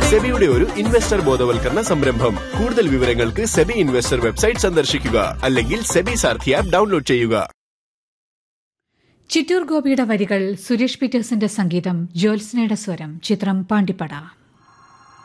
സെബിയുടെ ഒരു ഇൻവെസ്റ്റർ ബോധവൽക്കരണ സംരംഭം. കൂടുതൽ വിവരങ്ങൾക്ക് സെബി ഇൻവെസ്റ്റർ വെബ്സൈറ്റ് സന്ദർശിക്കുക അല്ലെങ്കിൽ സെബി സാർഥി ആപ്പ് ഡൗൺലോഡ് ചെയ്യുക. ചിറ്റൂർ ഗോപിയുടെ വരികൾ, സുരേഷ് പീറ്റേഴ്സിന്റെ സംഗീതം, ജ്യോത്സ്നയുടെ സ്വരം. ചിത്രം പാണ്ടിപ്പട.